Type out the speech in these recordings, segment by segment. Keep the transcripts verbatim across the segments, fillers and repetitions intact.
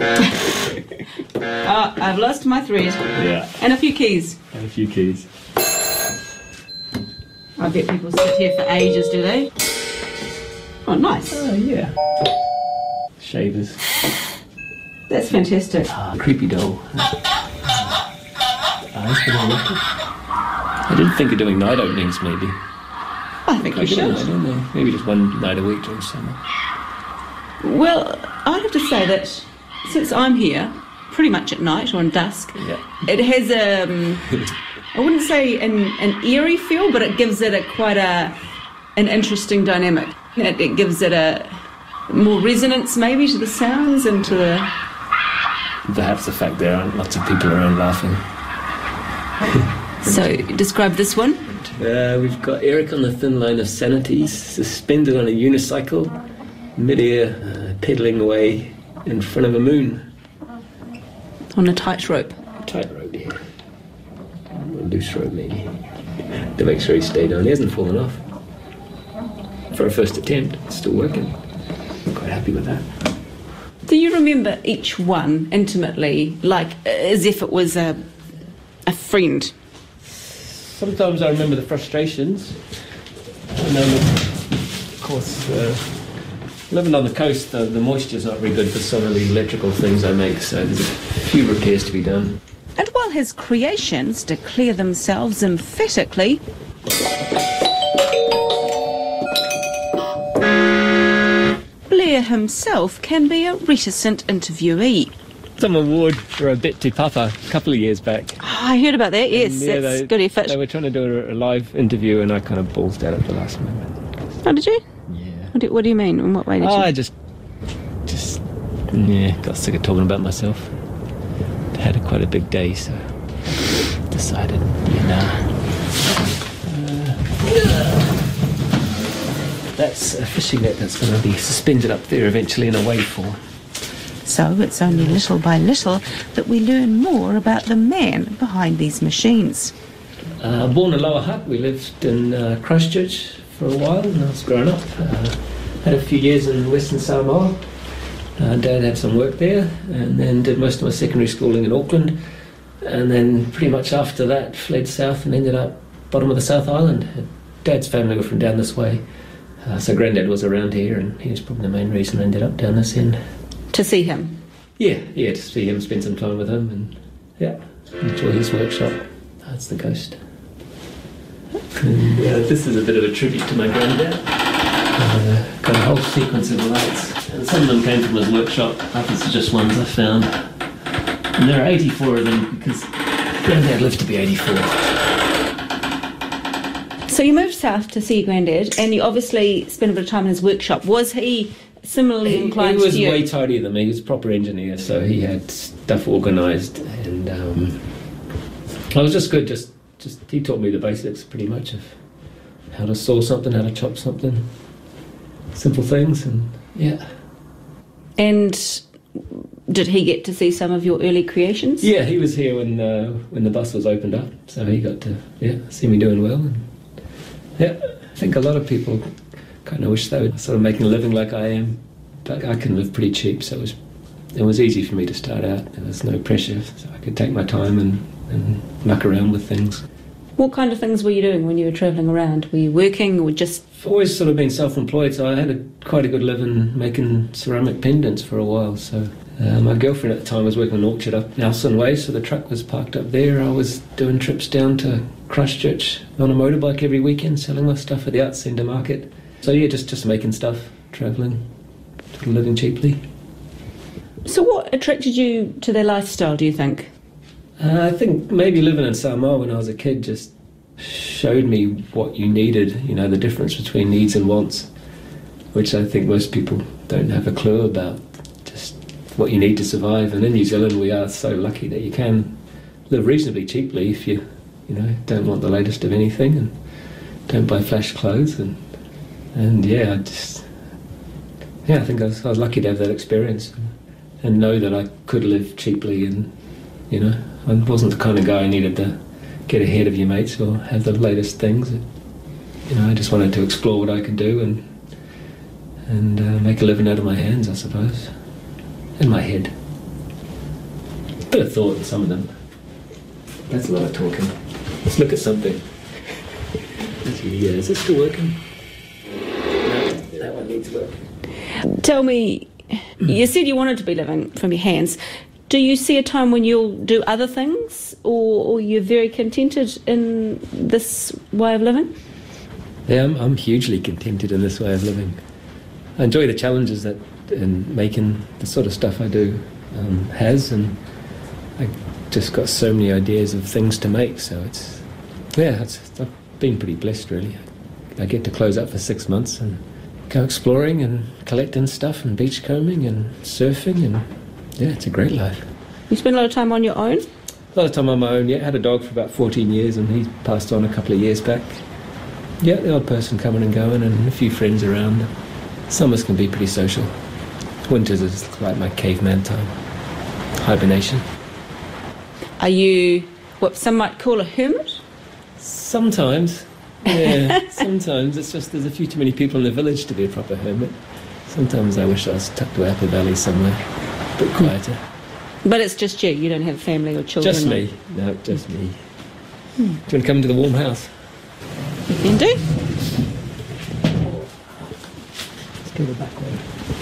Oh, I've lost my thread. Yeah. And a few keys. And a few keys. I bet people sit here for ages, do they? Oh, nice. Oh, yeah. Shavers. That's fantastic. Ah, creepy doll. I didn't think of doing night openings, maybe. I think you I should. don't know. Maybe just one night a week during summer. Well, I'd have to say that since I'm here, pretty much at night or in dusk, Yeah. it has a, um, I wouldn't say an, an eerie feel, but it gives it a quite a an interesting dynamic. It, it gives it a more resonance maybe to the sounds and to the... Perhaps the fact there aren't lots of people around laughing. So, describe this one. Uh, we've got Eric on the thin line of sanities, suspended on a unicycle, mid-air, uh, pedalling away in front of a moon. On a tightrope. Tight rope, yeah. Or loose rope, maybe. To make sure he stayed on. He hasn't fallen off. For a first attempt, it's still working. I'm quite happy with that. Do you remember each one intimately, like as if it was a a friend? Sometimes I remember the frustrations. And then, of course, uh, living on the coast, the, the moisture's not very good for some of the electrical things I make, so there's a few repairs to be done. And while his creations declare themselves emphatically, Blair himself can be a reticent interviewee. Some award for a bit to Papa a couple of years back. Oh, I heard about that, yes, And, yeah, that's they, good effort. They were trying to do a, a live interview and I kind of ballsed out at the last moment. Oh, did you? Yeah. What do, what do you mean? In what way did Oh, you? I just, just, yeah, got sick of talking about myself. Had a, quite a big day, so decided, yeah, nah. That's a fishing net that's going to be suspended up there eventually in a waveform. So it's only little by little that we learn more about the man behind these machines. Uh, born in Lower Hutt, we lived in uh, Christchurch for a while when I was growing up. Uh, had a few years in Western Samoa. Uh, Dad had some work there, and then did most of my secondary schooling in Auckland, and then pretty much after that fled south and ended up bottom of the South Island. Dad's family were from down this way. Uh, so Granddad was around here, and he was probably the main reason I ended up down this end. To see him? Yeah, yeah, to see him, spend some time with him, and yeah, enjoy his workshop. That's the coast. And uh, this is a bit of a tribute to my granddad. Uh, got a whole sequence of lights, and some of them came from his workshop. Others are just ones I found. And there are eighty-four of them because Granddad lived to be eighty-four. So you moved south to see your Granddad, and you obviously spent a bit of time in his workshop. Was he similarly He, inclined he was to you? way tidier than me. He was a proper engineer, so he had stuff organised, and um, I was just good. Just, just he taught me the basics, pretty much, of how to saw something, how to chop something, simple things, and yeah. And did he get to see some of your early creations? Yeah, he was here when uh, when the bus was opened up, so he got to yeah see me doing well. And, yeah, I think a lot of people kind of wish they were sort of making a living like I am, but I can live pretty cheap, so it was it was easy for me to start out. There was no pressure, so I could take my time and, and muck around with things. What kind of things were you doing when you were travelling around? Were you working or just... I've always sort of been self-employed, so I had a, quite a good living making ceramic pendants for a while. So uh, my girlfriend at the time was working an orchard up Nelson Way, so the truck was parked up there. I was doing trips down to Christchurch on a motorbike every weekend, selling my stuff at the Arts Centre market. So yeah, just, just making stuff, travelling, sort of living cheaply. So what attracted you to their lifestyle, do you think? Uh, I think maybe living in Samoa when I was a kid just showed me what you needed, you know, the difference between needs and wants, which I think most people don't have a clue about, just what you need to survive. And in New Zealand we are so lucky that you can live reasonably cheaply if you, you know, don't want the latest of anything and don't buy flash clothes. And, and yeah, I just, yeah, I think I was, I was lucky to have that experience and, and know that I could live cheaply and, you know, I wasn't the kind of guy who needed to get ahead of your mates or have the latest things. You know, I just wanted to explore what I could do and and uh, make a living out of my hands, I suppose, in my head. Bit of thought in some of them. That's a lot of talking. Let's look at something. Yeah, is this still working? No, that one needs work. Tell me, you said you wanted to be living from your hands. Do you see a time when you'll do other things, or, or you're very contented in this way of living? Yeah, I'm, I'm hugely contented in this way of living. I enjoy the challenges that in making the sort of stuff I do um, has, and I just got so many ideas of things to make, so it's, yeah, it's, I've been pretty blessed really. I get to close up for six months and go exploring and collecting stuff and beachcombing and surfing, and yeah, it's a great life. You spend a lot of time on your own? A lot of time on my own, yeah. Had a dog for about fourteen years and he passed on a couple of years back. Yeah, the odd person coming and going and a few friends around. Summers can be pretty social. Winters is like my caveman time. Hibernation. Are you what some might call a hermit? Sometimes. Yeah, sometimes. It's just there's a few too many people in the village to be a proper hermit. Sometimes I wish I was tucked away up a valley somewhere, a bit quieter. But it's just you, you don't have family or children? Just me. No, just me. Hmm. Do you want to come to the warm house? You can do. Let's go the back way.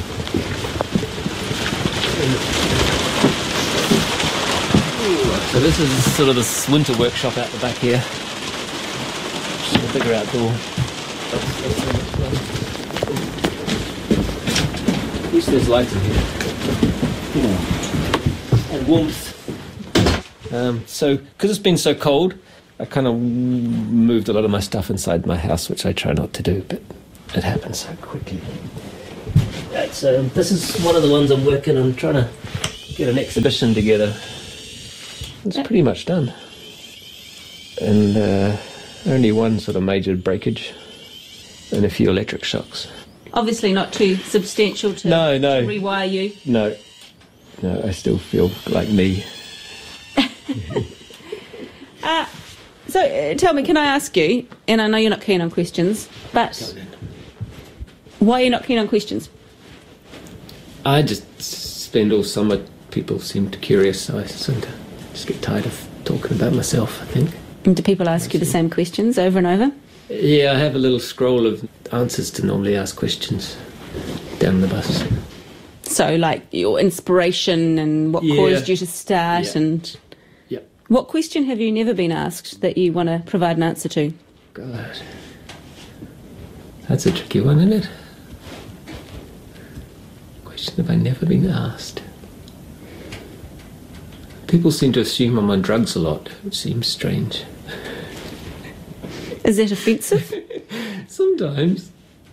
So this is sort of this winter workshop out the back here. Just a bigger outdoor. At least there's light in here. Yeah. And warmth. Um, so, because it's been so cold, I kind of moved a lot of my stuff inside my house, which I try not to do, but it happens so quickly. Right, so this is one of the ones I'm working on, trying to get an exhibition together. It's pretty much done. And uh, only one sort of major breakage and a few electric shocks. Obviously not too substantial to, no, no. to rewire you. No, no, I still feel like me. uh, so uh, tell me, can I ask you, and I know you're not keen on questions, but why are you not keen on questions? I just spend all summer, people seem too curious, so I sort of just get tired of talking about myself, I think. And do people ask you the same questions over and over? Yeah, I have a little scroll of answers to normally ask questions down the bus. So, like, your inspiration and what yeah. caused you to start yeah. and... Yeah. What question have you never been asked that you want to provide an answer to? God. That's a tricky one, isn't it? Question have I never been asked? People seem to assume I'm on drugs a lot, which seems strange. Is that offensive? Sometimes.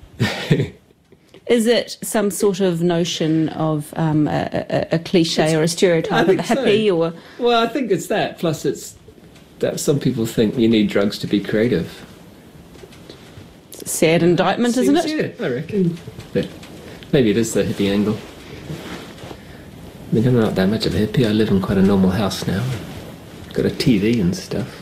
Is it some sort of notion of um, a, a, a cliche it's, or a stereotype of a hippie? So. Or well, I think it's that. Plus, it's that some people think you need drugs to be creative. It's a sad indictment, Seems, isn't it? Yeah, I reckon. But maybe it is the hippie angle. I mean, I'm not that much of a hippie. I live in quite a normal house now. Got a T V and stuff.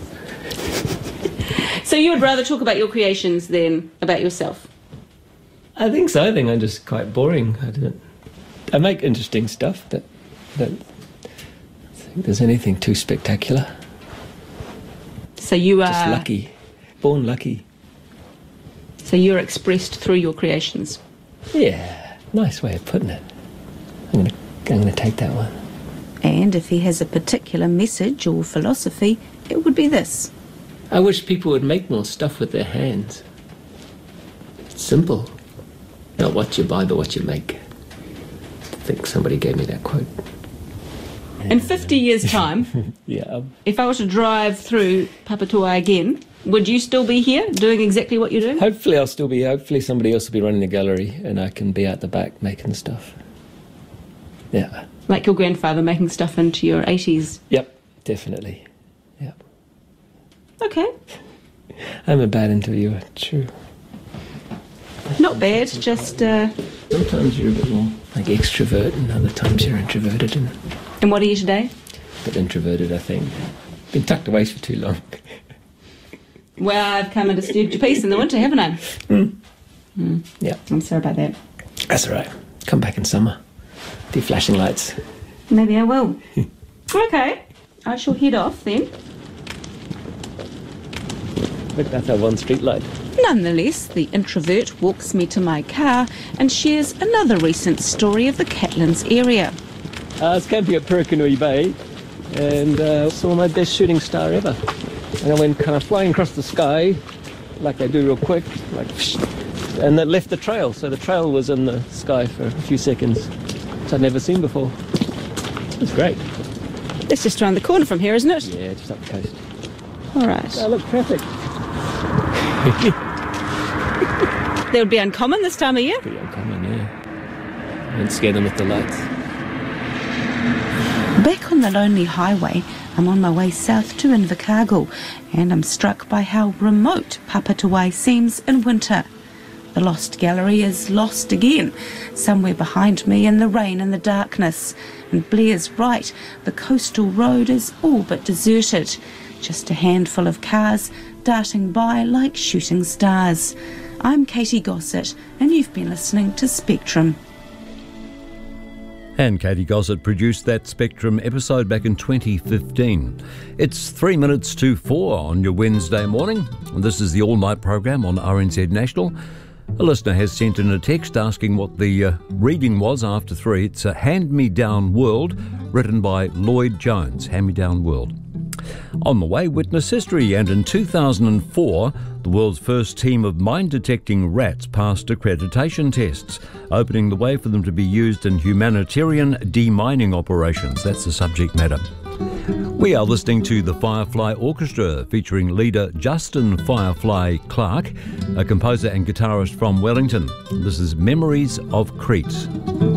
So you would rather talk about your creations than about yourself? I think so. I think I'm just quite boring. I don't. I make interesting stuff, but I don't think there's anything too spectacular. So you are just lucky, born lucky. So you're expressed through your creations. Yeah, nice way of putting it. I'm gonna, I'm gonna take that one. And if he has a particular message or philosophy, it would be this. I wish people would make more stuff with their hands. It's simple. Not what you buy, but what you make. I think somebody gave me that quote. In fifty years' time, yeah. Um, if I were to drive through Papatoa again, would you still be here doing exactly what you're doing? Hopefully I'll still be here. Hopefully somebody else will be running the gallery and I can be out the back making stuff. Yeah. Like your grandfather making stuff into your eighties? Yep, definitely. Yep. Okay. I'm a bad interviewer, true. Not bad, just... Uh... Sometimes you're a bit more like extrovert and other times you're introverted. And, and what are you today? A bit introverted, I think. Been tucked away for too long. Well, I've come and disturbed your peace in the winter, haven't I? Mm. Mm. Yeah. I'm sorry about that. That's all right. Come back in summer. Do flashing lights. Maybe I will. Okay, I shall head off then. Look, that's our one street light. Nonetheless, the introvert walks me to my car and shares another recent story of the Catlins area. Uh, I was camping at Purakanui Bay and uh, saw my best shooting star ever. And I went kind of flying across the sky, like I do real quick, like, and that left the trail. So the trail was in the sky for a few seconds, which I'd never seen before. It was great. That's just around the corner from here, isn't it? Yeah, just up the coast. All right. Oh, look, traffic. That would be uncommon this time of year. Pretty uncommon, yeah. Don't scare them with the lights. Back on the lonely highway, I'm on my way south to Invercargill, and I'm struck by how remote Papatūāi seems in winter. The Lost Gallery is lost again, somewhere behind me in the rain and the darkness. And Blair's right, the coastal road is all but deserted. Just a handful of cars darting by like shooting stars. I'm Katie Gossett, and you've been listening to Spectrum. And Katie Gossett produced that Spectrum episode back in twenty fifteen. It's three minutes to four on your Wednesday morning. This is the all-night program on R N Z National. A listener has sent in a text asking what the uh, reading was after three. It's a Hand Me Down World, written by Lloyd Jones. Hand Me Down World. On the way, witness history, and in two thousand four, the world's first team of mine-detecting rats passed accreditation tests, opening the way for them to be used in humanitarian demining operations. That's the subject matter. We are listening to the Firefly Orchestra, featuring leader Justin Firefly Clark, a composer and guitarist from Wellington. This is Memories of Crete.